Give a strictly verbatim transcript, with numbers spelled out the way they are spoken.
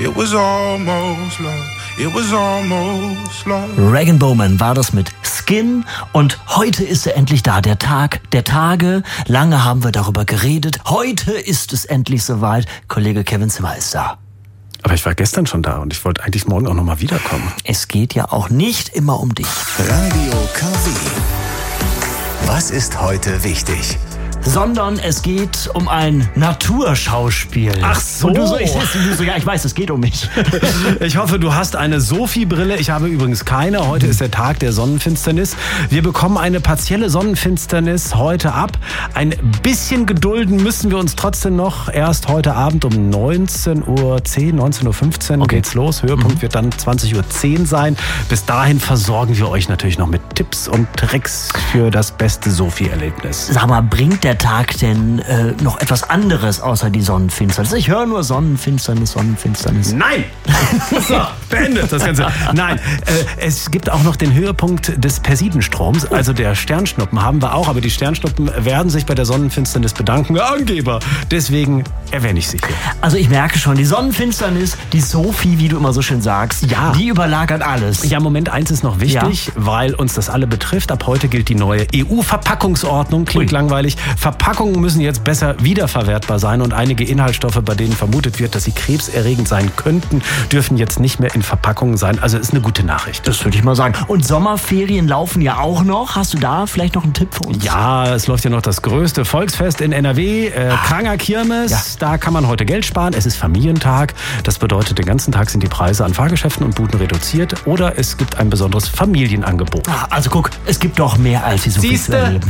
It was almost love. It was almost love. Rag and Bowman war das mit Skin und heute ist er endlich da, der Tag der Tage. Lange haben wir darüber geredet. Heute ist es endlich soweit. Kollege Kevin Zimmer ist da. Aber ich war gestern schon da und ich wollte eigentlich morgen auch nochmal wiederkommen. Es geht ja auch nicht immer um dich. Radio K W. Was ist heute wichtig? Sondern es geht um ein Naturschauspiel. Ach so. Und du so, ich, du so, ja, ich weiß, es geht um mich. Ich hoffe, du hast eine Sophie-Brille. Ich habe übrigens keine. Heute ist der Tag der Sonnenfinsternis. Wir bekommen eine partielle Sonnenfinsternis heute ab. Ein bisschen gedulden müssen wir uns trotzdem noch. Erst heute Abend um neunzehn Uhr zehn, neunzehn Uhr fünfzehn okay. geht's los. Höhepunkt mhm. wird dann zwanzig Uhr zehn sein. Bis dahin versorgen wir euch natürlich noch mit Tipps und Tricks für das beste Sophie-Erlebnis. Sag mal, bringt der Tag denn äh, noch etwas anderes außer die Sonnenfinsternis? Ich höre nur Sonnenfinsternis, Sonnenfinsternis. Nein! So, beendet das Ganze. Nein, äh, es gibt auch noch den Höhepunkt des Persidenstroms, also der Sternschnuppen haben wir auch, aber die Sternschnuppen werden sich bei der Sonnenfinsternis bedanken. Angeber! Deswegen erwähne ich sie hier. Also ich merke schon, die Sonnenfinsternis, die Sophie, wie du immer so schön sagst, ja. die überlagert alles. Ja, Moment, eins ist noch wichtig, ja. weil uns das alle betrifft. Ab heute gilt die neue E U-Verpackungsordnung. Klingt Ui. langweilig. Verpackungen müssen jetzt besser wiederverwertbar sein und einige Inhaltsstoffe, bei denen vermutet wird, dass sie krebserregend sein könnten, dürfen jetzt nicht mehr in Verpackungen sein. Also ist eine gute Nachricht. Das würde ich mal sagen. Und Sommerferien laufen ja auch noch. Hast du da vielleicht noch einen Tipp für uns? Ja, es läuft ja noch das größte Volksfest in N R W, äh, ah. Kranger Kirmes. Ja. Da kann man heute Geld sparen. Es ist Familientag. Das bedeutet, den ganzen Tag sind die Preise an Fahrgeschäften und Buden reduziert oder es gibt ein besonderes Familienangebot. Ah, also guck, es gibt doch mehr als die Sophie zu erleben.